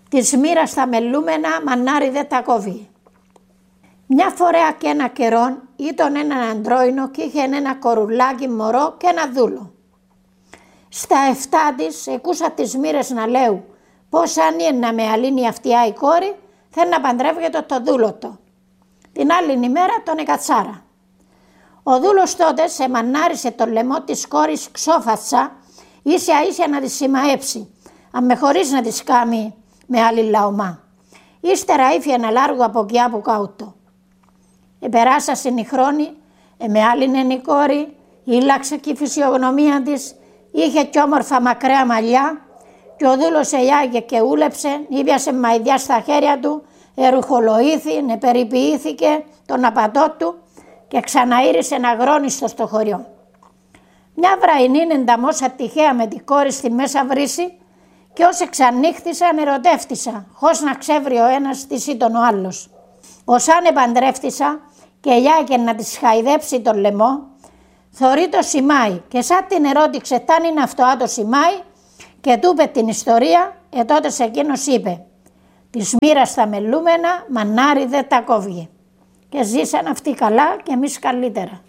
Της μοίρας τα μελούμενα, μανάρι δεν τα κόβει. Μια φορά και ένα καιρόν ήταν έναν αντρόινο και είχε ένα κορουλάκι μωρό και ένα δούλο. Στα 7 της εκούσα τις μοίρες να λέω πως αν είναι να με αλύνει αυτιά η κόρη θέλει να παντρεύεται το δούλο του. Την άλλη ημέρα τον εκατσάρα. Ο δούλος τότε σε μανάρισε το λαιμό της κόρης ξόφατσα ίσια να τη σημαέψει, αν με χωρίς να της κάνει με άλλη λαομά. Ύστερα ήφη ένα λάργο από εκεί από κάτω. Περάσασαν οι χρόνοι, με άλλην η κόρη, ήλαξε και η φυσιογνωμία της, είχε κι όμορφα μακραία μαλλιά και ο δούλος ελιάγε και ούλεψε, ήπιασε μαϊδιά στα χέρια του, ερουχολογήθη, περιποιήθηκε τον απατό του και ξαναήρισε να αγρόνιστο στο χωριό. Μια βραϊνή ενταμόσα τυχαία με τη κόρη στη μέσα βρύση και όσοι ξανύχτησαν ερωτεύτησα, χωρίς να ξέβρει ο ένας τι ήταν ο άλλος. Όσαν επαντρεύτησα και ελιάγε να της χαϊδέψει τον λαιμό, θωρεί το σημάι και σαν την ερώτηξε ταν είναι αυτό το σημάι και του είπε την ιστορία, τότε σε εκείνος είπε «Της μοίρας τα μελούμενα, μανάρι δεν τα κόβει». Και ζήσαν αυτοί καλά και εμείς καλύτερα.